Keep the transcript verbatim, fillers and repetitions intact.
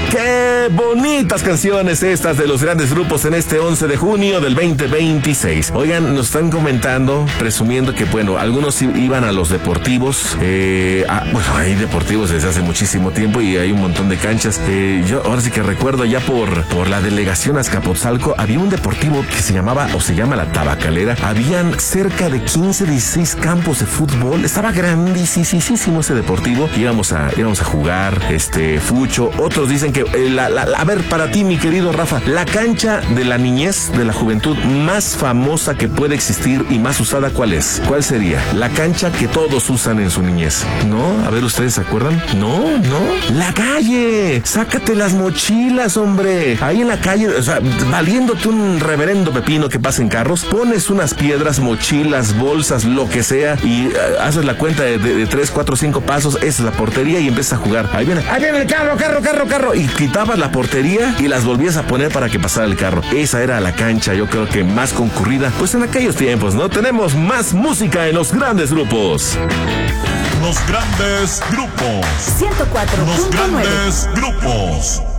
Qué bonitas canciones estas de los grandes grupos en este once de junio del veinte veintiséis. Oigan, nos están comentando, presumiendo que, bueno, algunos iban a los deportivos. Eh, ah, bueno, hay deportivos desde hace muchísimo tiempo y hay un montón de canchas. Eh, yo ahora sí que recuerdo allá por, por la delegación Azcapotzalco, había un deportivo que se llamaba, o se llama La Tabacalera. Habían cerca de quince, dieciséis campos de fútbol. Estaba grandísimo ese deportivo. Íbamos a, íbamos a jugar, este, fucho. Otros dicen que, eh, la, la, a ver, para ti, mi querido Rafa, la cancha de la niñez, de la juventud más famosa que puede existir y más usada, ¿cuál es? ¿Cuál sería? La cancha que todos usan en su niñez. ¿No? A ver, ¿ustedes se acuerdan? No, no. La calle. Sácate las mochilas, hombre. Ahí en la calle, o sea, valiéndote un reverendo pepino que pasa en carros, pones unas piedras, mochilas, bolsas, lo que sea, y uh, haces la cuenta de, de, de tres, cuatro, cinco pasos, esa es la portería y empiezas a jugar. Ahí viene, ahí viene el carro, carro, carro, carro. Y quitabas la portería y las volvías a poner para que pasara el carro. Esa era la cancha, yo creo que más concurrida, pues en aquellos tiempos, ¿no? Tenemos más música en los grandes grupos. Los grandes grupos. ciento cuatro punto nueve. Los grandes grupos.